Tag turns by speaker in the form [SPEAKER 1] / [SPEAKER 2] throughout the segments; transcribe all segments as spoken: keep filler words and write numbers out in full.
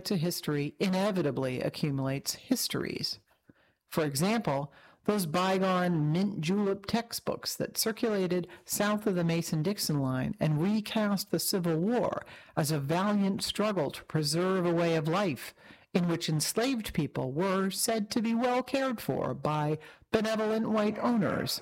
[SPEAKER 1] accumulates a history inevitably accumulates histories. For example, those bygone mint julep textbooks that circulated south of the Mason-Dixon line and recast the Civil War as a valiant struggle to preserve a way of life in which enslaved people were said to be well cared for by benevolent white owners.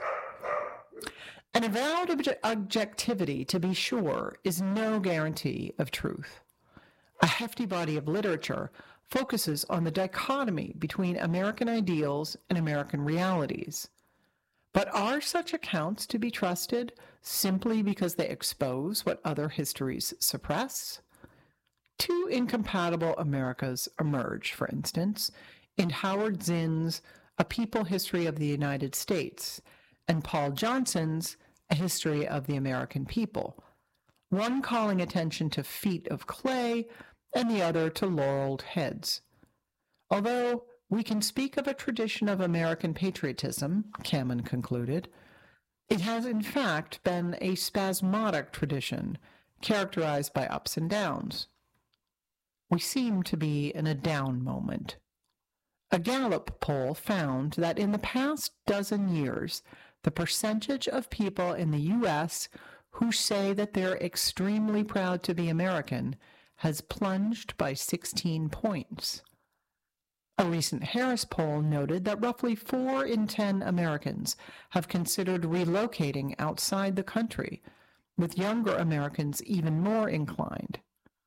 [SPEAKER 1] An avowed obje- objectivity, to be sure, is no guarantee of truth. A hefty body of literature focuses on the dichotomy between American ideals and American realities. But are such accounts to be trusted simply because they expose what other histories suppress? Two incompatible Americas emerge, for instance, in Howard Zinn's A People History of the United States and Paul Johnson's A History of the American People, one calling attention to feet of clay and the other to laureled heads. Although we can speak of a tradition of American patriotism, Cammon concluded, it has in fact been a spasmodic tradition characterized by ups and downs. We seem to be in a down moment. A Gallup poll found that in the past dozen years, the percentage of people in the U S who say that they're extremely proud to be American has plunged by sixteen points. A recent Harris poll noted that roughly four in ten Americans have considered relocating outside the country, with younger Americans even more inclined.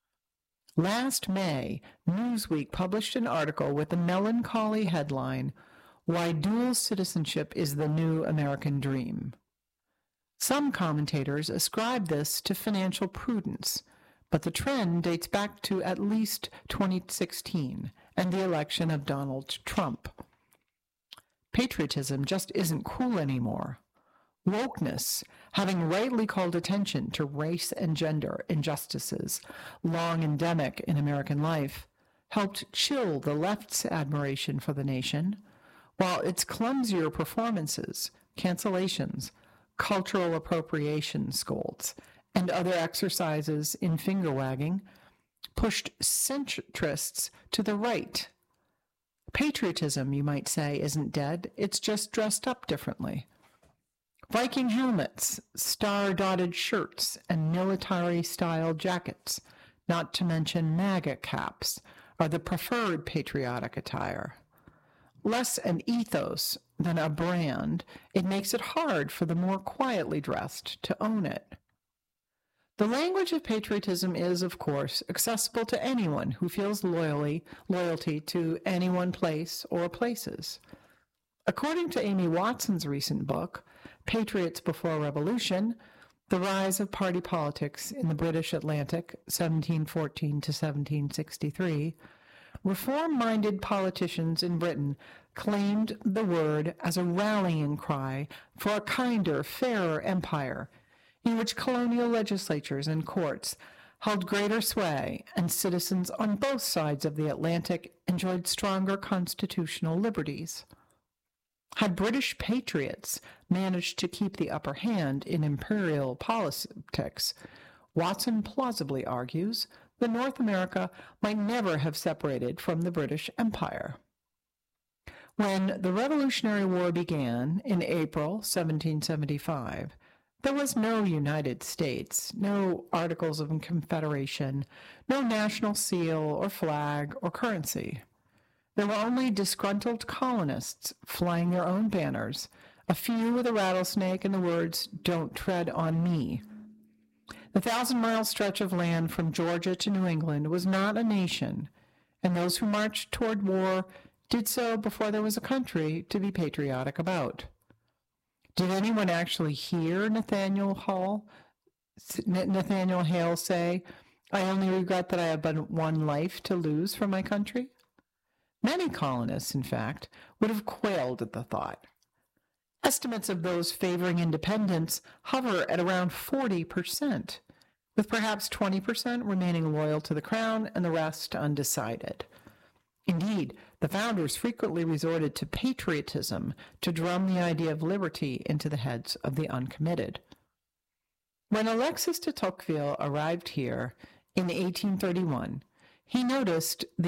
[SPEAKER 1] Last May, Newsweek published an article with the melancholy headline, "Why Dual Citizenship is the New American Dream." Some commentators ascribe this to financial prudence, but the trend dates back to at least twenty sixteen and the election of Donald Trump. Patriotism just isn't cool anymore. Wokeness, having rightly called attention to race and gender injustices, long endemic in American life, helped chill the left's admiration for the nation, while its clumsier performances, cancellations, cultural appropriation scolds, and other exercises in finger-wagging pushed centrists to the right. Patriotism, you might say, isn't dead. It's just dressed up differently. Viking helmets, star-dotted shirts, and military-style jackets, not to mention MAGA caps, are the preferred patriotic attire. Less an ethos than a brand, it makes it hard for the more quietly dressed to own it. The language of patriotism is, of course, accessible to anyone who feels loyally, loyalty to any one place or places. According to Amy Watson's recent book, Patriots Before Revolution, The Rise of Party Politics in the British Atlantic, seventeen fourteen to seventeen sixty-three, reform-minded politicians in Britain claimed the word as a rallying cry for a kinder, fairer empire, in which colonial legislatures and courts held greater sway and citizens on both sides of the Atlantic enjoyed stronger constitutional liberties. Had British patriots managed to keep the upper hand in imperial politics, Watson plausibly argues that North America might never have separated from the British Empire. When the Revolutionary War began in April seventeen seventy-five, there was no United States, no Articles of Confederation, no national seal or flag or currency. There were only disgruntled colonists flying their own banners, a few with a rattlesnake and the words, "Don't tread on me." The thousand-mile stretch of land from Georgia to New England was not a nation, and those who marched toward war did so before there was a country to be patriotic about. Did anyone actually hear Nathaniel Hall, Nathaniel Hale say, "I only regret that I have but one life to lose for my country"? Many colonists, in fact, would have quailed at the thought. Estimates of those favoring independence hover at around forty percent, with perhaps twenty percent remaining loyal to the crown and the rest undecided. Indeed, the founders frequently resorted to patriotism to drum the idea of liberty into the heads of the uncommitted. When Alexis de Tocqueville arrived here in eighteen thirty-one, he noticed the